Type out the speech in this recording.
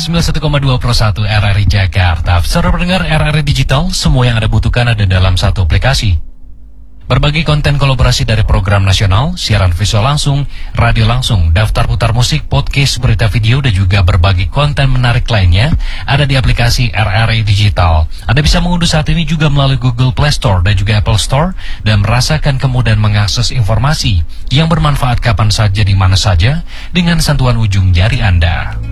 91,2 Pro 1 RRI Jakarta. Saudara pendengar RRI Digital, semua yang Anda butuhkan ada dalam satu aplikasi. Berbagai konten kolaborasi dari program nasional, siaran visual langsung, radio langsung, daftar putar musik, podcast, berita video, dan juga berbagai konten menarik lainnya ada di aplikasi RRI Digital. Anda bisa mengunduh saat ini juga melalui Google Play Store dan juga Apple Store dan merasakan kemudahan mengakses informasi yang bermanfaat kapan saja di mana saja dengan sentuhan ujung jari Anda.